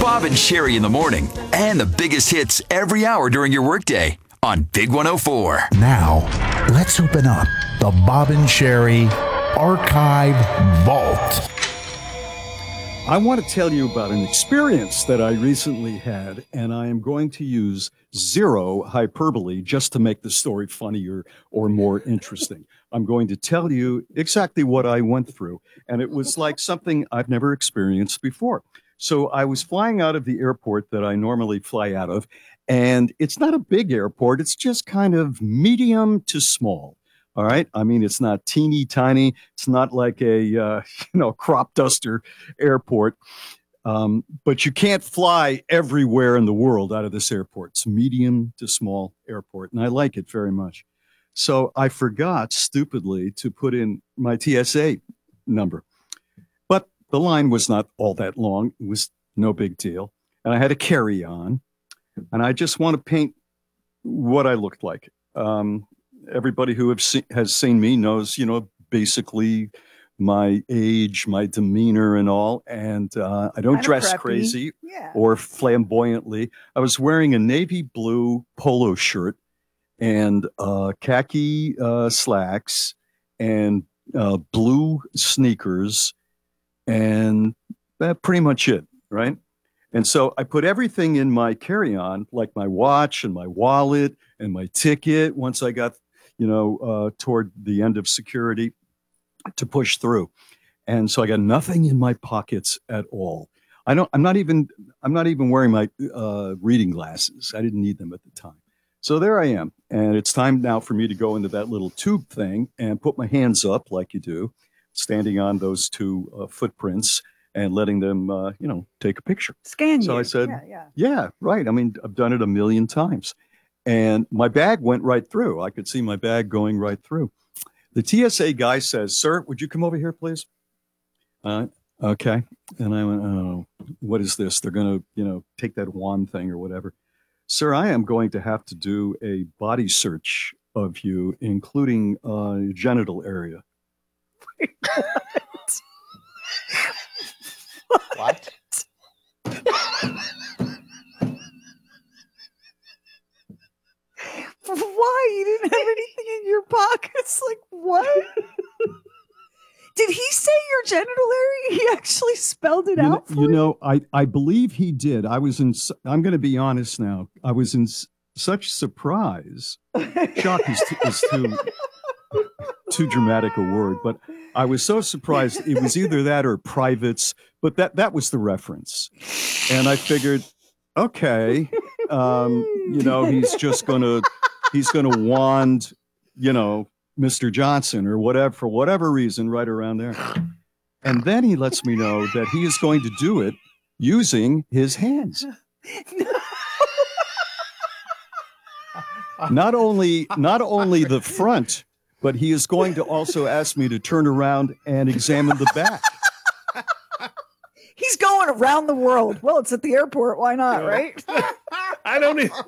Bob and Sherry in the morning and the biggest hits every hour during your workday on Big 104. Now, let's open up the Bob and Sherry Archive Vault. I want to tell you about an experience that I recently had, and I am going to use zero hyperbole just to make the story funnier or more interesting. I'm going to tell you exactly what I went through, and it was like something I've never experienced before. So I was flying out of the airport that I normally fly out of, and it's not a big airport. It's just kind of medium to small. All right. I mean, it's not teeny tiny. It's not like a, crop duster airport. But you can't fly everywhere in the world out of this airport. It's a medium to small airport. And I like it very much. So I forgot stupidly to put in my TSA number. But the line was not all that long. It was no big deal. And I had a carry-on. And I just want to paint what I looked like. Everybody who has seen me knows, basically my age, my demeanor and all. And I don't Kinda dress preppy. crazy Yeah. or flamboyantly. I was wearing a navy blue polo shirt and khaki slacks and blue sneakers. And that's pretty much it, right? And so I put everything in my carry-on, like my watch and my wallet and my ticket once I got toward the end of security to push through. And so I got nothing in my pockets at all. I'm not even wearing my reading glasses. I didn't need them at the time. So there I am. And it's time now for me to go into that little tube thing and put my hands up like you do, standing on those two footprints and letting them, take a picture. Scan So you. I said, Yeah. yeah, right. I mean, I've done it a million times. And my bag went right through. I could see my bag going right through. The TSA guy says, "Sir, would you come over here, please?" Okay. And I went, "Oh, what is this? They're going to, take that wand thing or whatever." "Sir, I am going to have to do a body search of you, including your genital area." What? Why? You didn't have anything in your pockets? Like, what? Did he say your genital area? He actually spelled it out for you? I believe he did. I'm going to be honest now. I was in such surprise. Shock is too dramatic a word, but I was so surprised. It was either that or privates, but that was the reference. And I figured, okay, he's going to wand, Mr. Johnson or whatever, for whatever reason, right around there. And then he lets me know that he is going to do it using his hands. Not only the front, but he is going to also ask me to turn around and examine the back. He's going around the world. Well, it's at the airport. Why not, right? I don't even.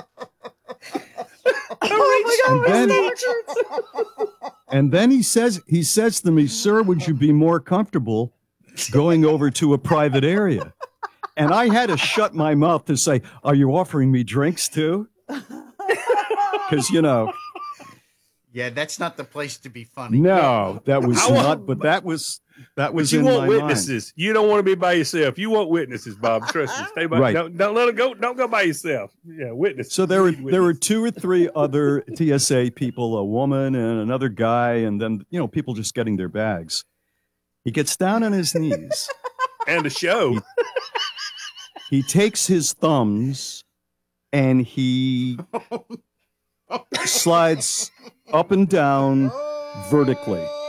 And then he says to me, "Sir, would you be more comfortable going over to a private area?" And I had to shut my mouth to say, "Are you offering me drinks too?" Because Yeah, that's not the place to be funny. no, that was not. But that was But you in want my witnesses. You don't want to be by yourself. You want witnesses, Bob. Trust me. Stay by. Right. Don't let it go. Don't go by yourself. Yeah, witnesses. So there were 2 or 3 other TSA people, a woman and another guy, and then people just getting their bags. He gets down on his knees. And a show. He takes his thumbs and he slides up and down vertically.